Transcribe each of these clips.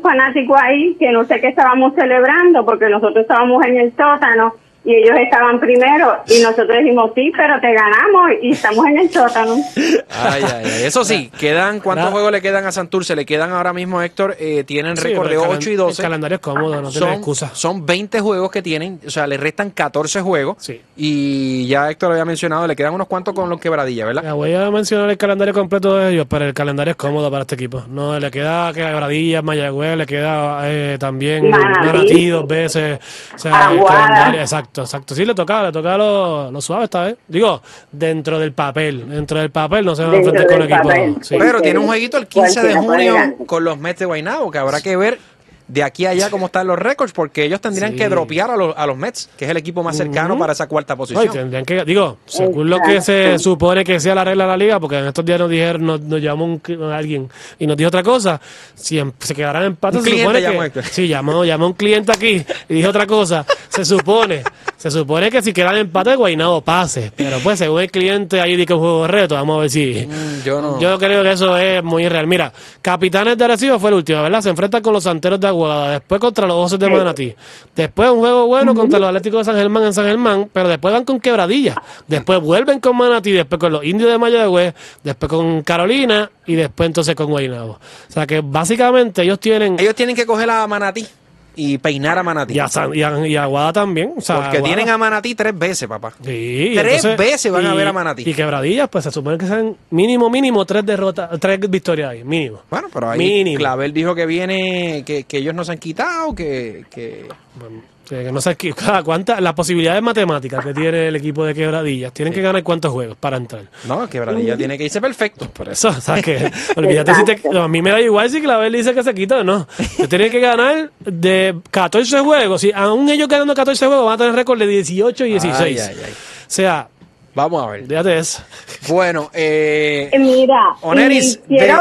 fanáticos ahí que no sé qué estábamos celebrando porque nosotros estábamos en el sótano y ellos estaban primero y nosotros dijimos sí, pero te ganamos y estamos en el sótano. Ay. Eso sí, ¿cuántos juegos le quedan a Santurce? Le quedan ahora mismo, Héctor, tienen récord de 8 y 12. El calendario es cómodo, no tiene excusa. Son 20 juegos que tienen, o sea, le restan 14 juegos. Sí. Y ya Héctor había mencionado, le quedan unos cuantos con los Quebradillas, ¿verdad? Ya voy a mencionar el calendario completo de ellos, pero el calendario es cómodo para este equipo. No, le queda Quebradillas, Mayagüez, le queda también Manatí 2 veces. O sea, el calendario, exacto. Sí, le tocaba lo suave esta vez. Digo, dentro del papel no se van a enfrentar con equipo. Sí. Pero tiene un jueguito el 15 de junio con los Mets de Guaynabo, que habrá que ver de aquí a allá cómo están los récords, porque ellos tendrían que dropear a los Mets, que es el equipo más cercano para esa cuarta posición. Tendrían que, según lo que se supone que sea la regla de la liga, porque en estos días nos llamó alguien y nos dijo otra cosa, si se quedarán empates, se supone que... Sí, llamó un cliente aquí y dijo otra cosa. Se supone que si quedan empates, Guaynabo pase, pero pues según el cliente ahí dice que un juego de reto, vamos a ver si... Yo creo que eso es muy irreal. Mira, Capitanes de Arecibo fue el último, ¿verdad? Se enfrentan con los Santeros de Aguada, después contra los Osos de Manatí, después un juego bueno contra los Atléticos de San Germán en San Germán, pero después van con Quebradilla, después vuelven con Manatí, después con los Indios de Mayagüez, después con Carolina y después entonces con Guaynabo. O sea que básicamente ellos tienen que coger a Manatí y peinar a Manatí. Y a Aguada también. O sea, porque Aguada tienen a Manatí 3 veces, papá. Sí, 3 veces van a ver a Manatí. Y Quebradillas, pues se supone que sean mínimo 3 victorias ahí, mínimo. Bueno, pero ahí Clavel dijo que viene, que ellos no se han quitado, que no sé las posibilidades matemáticas que tiene el equipo de Quebradillas. Tienen que ganar cuántos juegos para entrar. No, Quebradillas tiene que irse perfecto. Por eso, ¿sabes qué? Olvídate a mí me da igual si Clavel dice que se quita o no. Tienen que ganar de 14 juegos. Si aún ellos ganando 14 juegos van a tener récord de 18 y 16. O sea, vamos a ver. Fíjate eso. Bueno, mira, Oneris,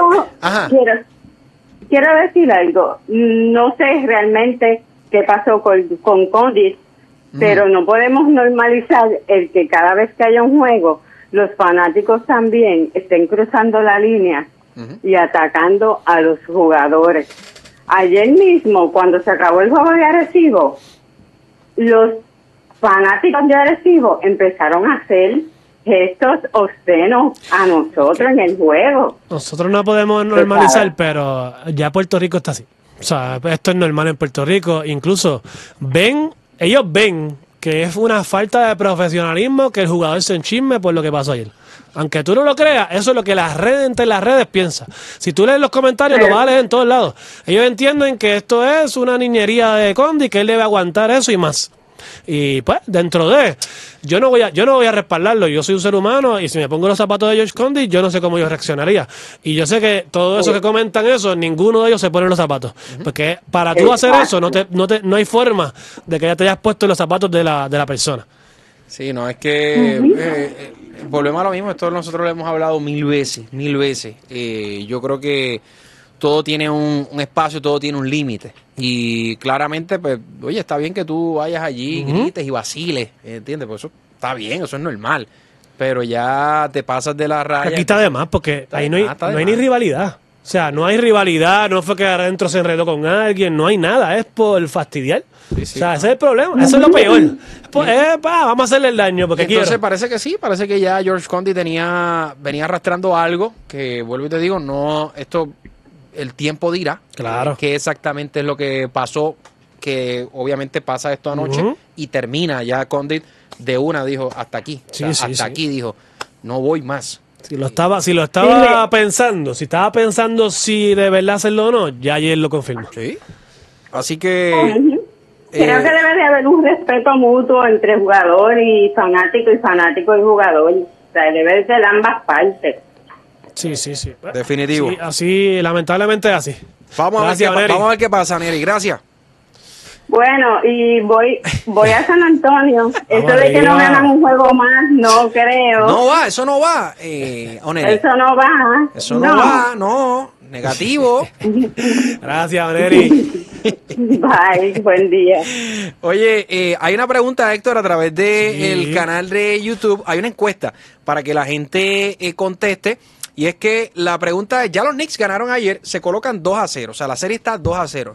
quiero decir algo. No sé realmente qué pasó con Condit, pero no podemos normalizar el que cada vez que haya un juego, los fanáticos también estén cruzando la línea y atacando a los jugadores. Ayer mismo, cuando se acabó el juego de Arecibo, los fanáticos de Arecibo empezaron a hacer gestos obscenos a nosotros en el juego. Nosotros no podemos normalizar, pero ya Puerto Rico está así. O sea, esto es normal en Puerto Rico. Incluso ellos ven que es una falta de profesionalismo que el jugador se enchisme por lo que pasó ayer. Aunque tú no lo creas, eso es lo que entre las redes piensa. Si tú lees los comentarios, lo vas a leer en todos lados. Ellos entienden que esto es una niñería de Condi, que él debe aguantar eso y más. Y pues, dentro de... Yo no voy a respaldarlo. Yo soy un ser humano y si me pongo los zapatos de George Condi, yo no sé cómo yo reaccionaría. Y yo sé que todos esos que comentan eso, ninguno de ellos se pone los zapatos. Porque para tú hacer eso, no hay forma de que ya te hayas puesto los zapatos de la persona. Sí, no, es que volvemos a lo mismo. Esto nosotros lo hemos hablado mil veces. Yo creo que todo tiene un espacio, todo tiene un límite. Y claramente, pues, oye, está bien que tú vayas allí, grites y vaciles, ¿entiendes? Pues eso está bien, eso es normal. Pero ya te pasas de la raya. Aquí está de más, porque ahí no hay ni rivalidad. O sea, no hay rivalidad, no fue que adentro se enredó con alguien, no hay nada, es por fastidiar. Sí, o sea, ese es el problema, eso es lo peor. Vamos a hacerle el daño porque entonces parece que sí, parece que ya George Condi venía arrastrando algo que, vuelvo y te digo, el tiempo dirá qué exactamente es lo que pasó, que obviamente pasa esto anoche y termina ya Condit de una, dijo, hasta aquí. Aquí dijo, no voy más. Si lo estaba pensando, si de verdad hacerlo o no, ya ayer lo confirmó. Sí. Así que... Creo que debe de haber un respeto mutuo entre jugador y fanático y jugador. O sea, debe de ser ambas partes. Sí. Definitivo. Sí, así, lamentablemente es así. Vamos a ver qué pasa, Neri. Gracias. Bueno, y voy a San Antonio. Eso de que no ganan un juego más, no creo. Eso no va. Oneri. Eso no va. Eso no va, no. Negativo. Gracias, Oneri. Bye, buen día. Oye, hay una pregunta, Héctor, a través del canal de YouTube. Hay una encuesta para que la gente conteste. Y es que la pregunta es, ya los Knicks ganaron ayer, se colocan 2-0. O sea, la serie está 2-0.